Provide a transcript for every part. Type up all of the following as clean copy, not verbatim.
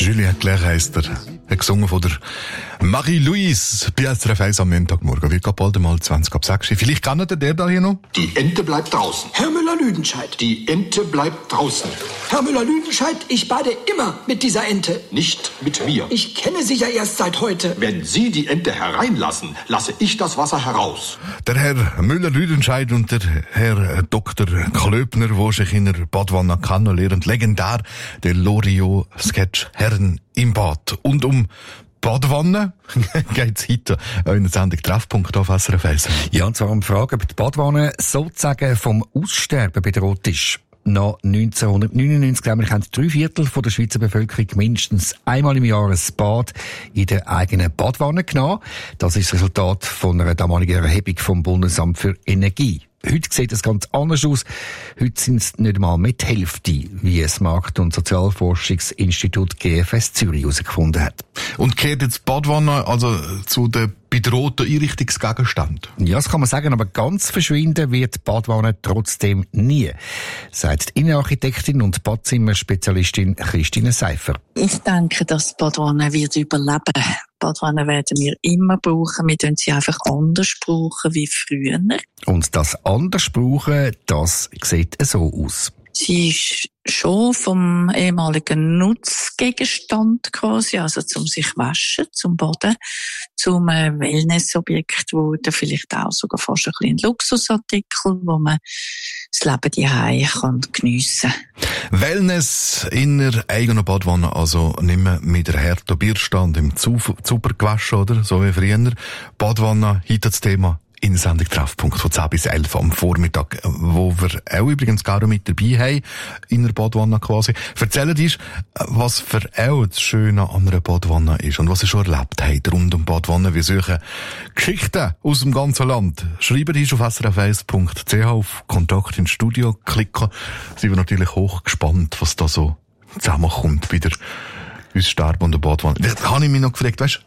Julien Clerc heisst er. Er hat gesungen von der Marie-Louise bei SRF 1 am Montagmorgen. Wird bald einmal 20 ab 6. Vielleicht kann der da hier noch? Die Ente bleibt draußen. Herr Müller-Lüdenscheid. Die Ente bleibt draußen. Herr Müller-Lüdenscheid, ich bade immer mit dieser Ente. Nicht mit mir. Ich kenne sie ja erst seit heute. Wenn Sie die Ente hereinlassen, lasse ich das Wasser heraus. Der Herr Müller-Lüdenscheid und der Herr Dr. Klöbner, der sich in der Badwanne kennenlernt, legendär der Loriot-Sketch Herren im Bad. Und um Badwanne geht's heute in der Sendung Treffpunkt auf SRF 1. Ja, und zwar um die Frage, ob die Badwanne sozusagen vom Aussterben bedroht ist. Nach 1999, nämlich haben 3/4 der Schweizer Bevölkerung mindestens einmal im Jahr ein Bad in der eigenen Badwanne genommen. Das ist das Resultat von einer damaligen Erhebung vom Bundesamt für Energie. Heute sieht es ganz anders aus. Heute sind es nicht einmal mit Hälfte, wie das Markt- und Sozialforschungsinstitut GFS Zürich herausgefunden hat. Und gehört jetzt die Badwanne also zu den bedrohten Einrichtungsgegenständen? Ja, das kann man sagen, aber ganz verschwinden wird die Badwanne trotzdem nie, sagt die Innenarchitektin und Badzimmerspezialistin Christine Seifer. Ich denke, dass die Badwanne wird überleben. Badwanne werden wir immer brauchen. Wir tun sie einfach anders brauchen wie früher. Und das anders brauchen, das sieht so aus. Sie ist schon vom ehemaligen Nutzgegenstand quasi, also zum sich waschen, zum Baden, zum Wellnessobjekt wurde, vielleicht auch sogar fast ein bisschen ein Luxusartikel, wo man das Leben daheim kann geniessen. Wellness in der eigenen Badwanne, also nicht mehr mit der harten Bierstand im Zuber gewaschen, oder? So wie früher. Badwanne, heute das Thema in der Sendung Treffpunkt von 10 bis 11 am Vormittag, wo wir auch übrigens gar mit dabei haben, in der Badwanne quasi. Erzählt uns, was für auch das Schöne an einer Badwanne ist und was ihr schon erlebt habt rund um Badwanne. Wir suchen Geschichten aus dem ganzen Land. Schreibt uns auf srf1.ch auf Kontakt ins Studio klicken. Sind wir natürlich hochgespannt, was da so zusammenkommt, wieder uns Sterben und der Badwanne. Da habe ich mich noch gefragt, weißt,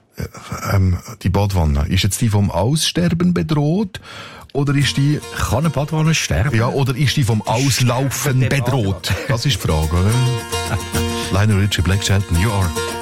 die Badwanne, ist jetzt die vom Aussterben bedroht? Oder ist die... Kann eine Badwanne sterben? Ja, oder ist die vom Auslaufen bedroht? Das ist die Frage, oder? Lionel Richie, Black Shelton, You Are...